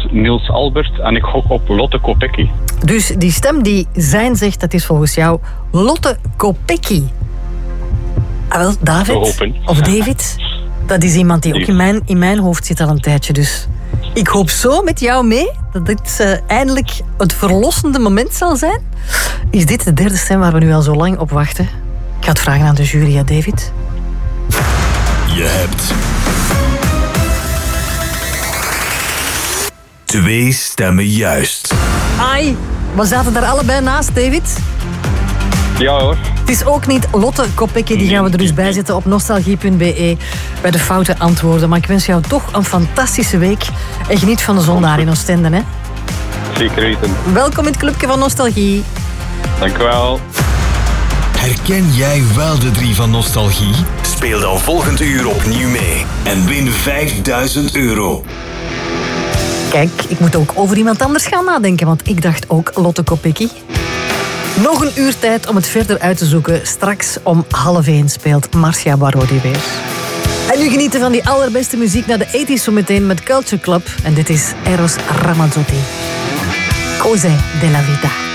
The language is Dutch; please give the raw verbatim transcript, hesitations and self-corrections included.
Niels Albert en ik gok op Lotte Kopecky. Dus die stem die zijn zegt, dat is volgens jou Lotte Kopecky. Ah, wel, David of David, dat is iemand die ook in mijn, in mijn hoofd zit al een tijdje. Dus ik hoop zo met jou mee dat dit uh, eindelijk het verlossende moment zal zijn. Is dit de derde stem waar we nu al zo lang op wachten? Ik ga het vragen aan de jury, ja, David. Je hebt twee stemmen juist. Ai, we zaten daar allebei naast, David. Ja hoor. Het is ook niet Lotte Kopecky, die gaan we er dus bij zetten op nostalgie punt b e bij de foute antwoorden. Maar ik wens jou toch een fantastische week en geniet van de zon daar in Oostende, hè? Zeker weten. Welkom in het clubje van Nostalgie. Dank u wel. Herken jij wel de drie van Nostalgie? Speel dan volgend uur opnieuw mee en win vijfduizend euro. Kijk, ik moet ook over iemand anders gaan nadenken, want ik dacht ook Lotte Kopecky. Nog een uur tijd om het verder uit te zoeken. Straks om half één speelt Marcia Barodi weer. En nu genieten van die allerbeste muziek naar de tachtiger zo meteen met Culture Club. En dit is Eros Ramazzotti. Cose della vita.